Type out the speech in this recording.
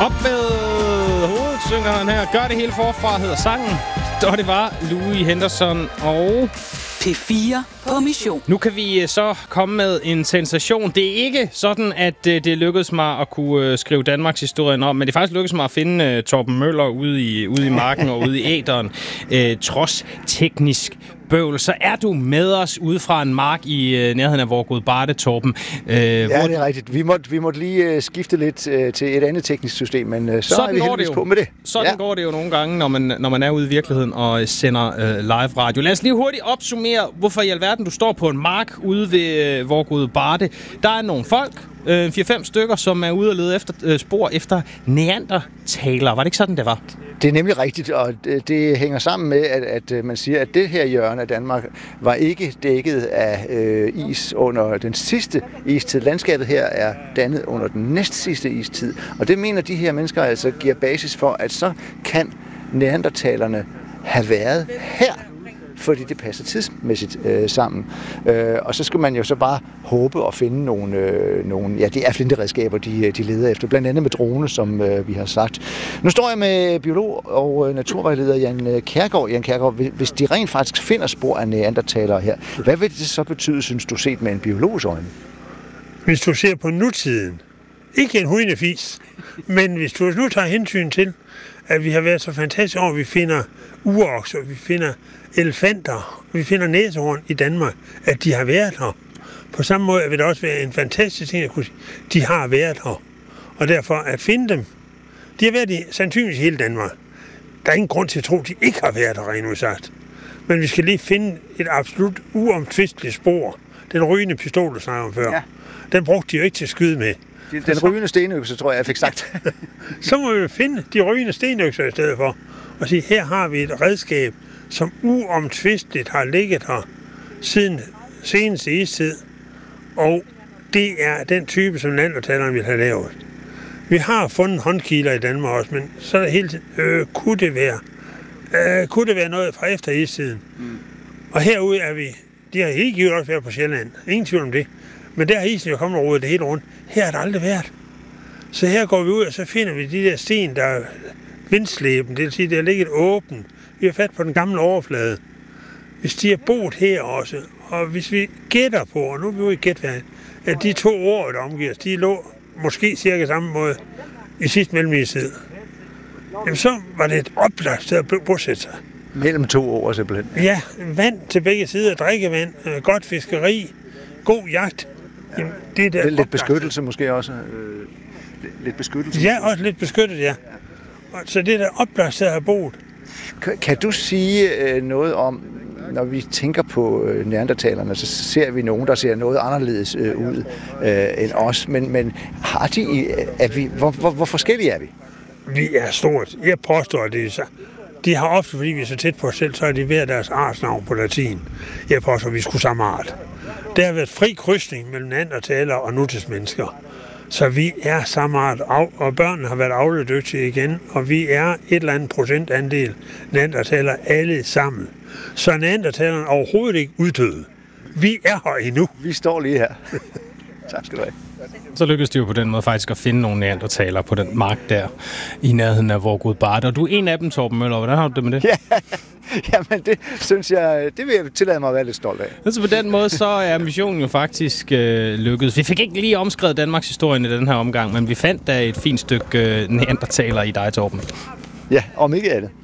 Op med hovedet, synger han her. Gør det hele forfra, hedder sangen. Og det var Louis Henderson og... P4 på mission. Nu kan vi så komme med en sensation. Det er ikke sådan, at det lykkedes mig at kunne skrive Danmarks historien om, men det er faktisk lykkedes mig at finde Torben Møller ude i marken og ude i æteren. Trods teknisk bøvl, så er du med os ude fra en mark i nærheden af Vorgod Barde, Torben. Ja, det er rigtigt. Vi måtte lige skifte lidt til et andet teknisk system, men så er vi heldigvis på med det. Sådan går det jo nogle gange, når man er ude i virkeligheden og sender live radio. Lad os lige hurtigt opsummere, hvorfor i alverden du står på en mark ude ved Vorgod Barde. Der er nogle folk, 4-5 stykker, som er ude og lede efter spor efter neandertalere. Var det ikke sådan, det var? Det er nemlig rigtigt, og det hænger sammen med, at man siger, at det her hjørne af Danmark var ikke dækket af is under den sidste istid. Landskabet her er dannet under den næstsidste istid, og det mener de her mennesker altså giver basis for, at så kan neandertalerne have været her, fordi det passer tidsmæssigt sammen. Og så skal man jo så bare håbe at finde nogle ja, det er flinteredskaber, de leder efter, blandt andet med drone, som vi har sagt. Nu står jeg med biolog og naturvejleder Jan Kjærgaard. Jan Kjærgaard, hvis de rent faktisk finder spor af neandertalere her, hvad vil det så betyde, synes du, set med en biologs øjne? Hvis du ser på nutiden, ikke en hujende fis, men hvis du nu tager hensyn til, at vi har været så fantastiske år, vi finder urokser, vi finder elefanter, vi finder næsehorn i Danmark, at de har været her. På samme måde vil det også være en fantastisk ting, at kunne sige, de har været her. Og derfor at finde dem, de har været i sandsynligvis hele Danmark. Der er ingen grund til at tro, at de ikke har været her, rent udsagt. Men vi skal lige finde et absolut uomtvisteligt spor. Den rygende pistol, du snakkede om før, ja. Den brugte de jo ikke til at skyde med. Den rygende stenøkse, tror jeg fik sagt. Så må vi finde de rygende stenøkser i stedet for. Og sige, her har vi et redskab, som uomtvisteligt har ligget her siden seneste istid. Og det er den type, som neandertalerne ville have lavet. Vi har fundet håndkiler i Danmark også, men så er det hele tiden, kunne det være noget fra efter istiden? Mm. Og herude er vi, de har helt givet også været på Sjælland, ingen tvivl om det. Men der har isen jo kommet og rodet det hele rundt. Her har det aldrig været. Så her går vi ud, og så finder vi de der sten, der er vindslæben. Det vil sige, der er ligget åbent. Vi har fat på den gamle overflade. Hvis de har boet her også, og hvis vi gætter på, og nu er vi jo ikke gætte, at de 2 år, der omgiver os, de lå måske cirka samme måde i sidste mellemistid. Jamen så var det et oplagt sted at bosætte sig. Mellem 2 år simpelthen? Ja, vand til begge sider, drikkevand, godt fiskeri, god jagt. Jamen, det er lidt beskyttelse måske også? Lidt beskyttelse? Ja, også lidt beskyttet, ja. Så det er der oplagt sted at have boet. Kan du sige noget om, når vi tænker på neandertalerne, så ser vi nogen, der ser noget anderledes ud end os, men har hvor forskellige er vi? Vi er stort. Jeg påstår, at det er så. De har ofte, fordi vi er så tæt på os selv, så er de ved deres artsnavn på latin. Jeg påstår, at vi skulle samme art. Der har været fri krydsning mellem neandertalere og nutidsmennesker. Så vi er samme art, og børnene har været avledygtige igen, og vi er et eller andet procentandel neandertalere alle sammen. Så neandertalerne overhovedet ikke uddøde. Vi er her endnu. Vi står lige her. Tak skal du have. Så lykkedes det jo på den måde faktisk at finde nogle neandertalere på den mark der i nærheden af Vorgod Barde. Og du er en af dem, Torben Møller. Hvordan har du det med det? Jamen det synes jeg, det vil jeg tillade mig at være lidt stolt af. Altså på den måde, så er missionen jo faktisk lykkedes. Vi fik ikke lige omskrevet Danmarks historien i den her omgang, men vi fandt da et fint stykke neandertalere i dig, Torben. Ja, om ikke andet.